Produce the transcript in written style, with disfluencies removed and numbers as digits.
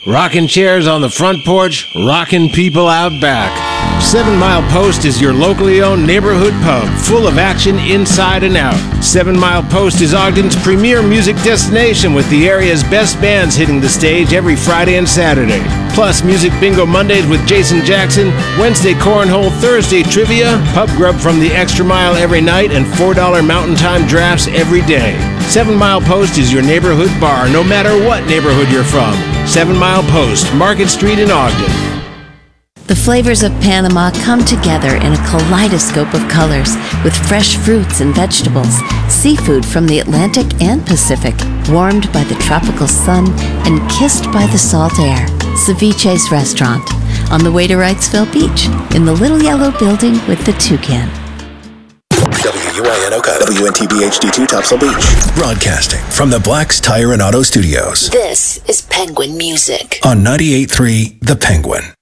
Rocking chairs on the front porch, rocking people out back. 7 Mile Post is your locally owned neighborhood pub, full of action inside and out. 7 Mile Post is Ogden's premier music destination, with the area's best bands hitting the stage every Friday and Saturday. Plus, Music Bingo Mondays with Jason Jackson, Wednesday Cornhole, Thursday Trivia, pub grub from the Extra Mile every night, and $4 Mountain Time drafts every day. 7 Mile Post is your neighborhood bar, no matter what neighborhood you're from. 7 Mile Post, Market Street in Ogden. The flavors of Panama come together in a kaleidoscope of colors, with fresh fruits and vegetables, seafood from the Atlantic and Pacific, warmed by the tropical sun and kissed by the salt air. Ceviche's Restaurant, on the way to Wrightsville Beach, in the little yellow building with the toucan. WUIN Oka, WNTB HD2 Topsail Beach. Broadcasting from the Black's Tire and Auto Studios. This is Penguin Music. On 98.3 The Penguin.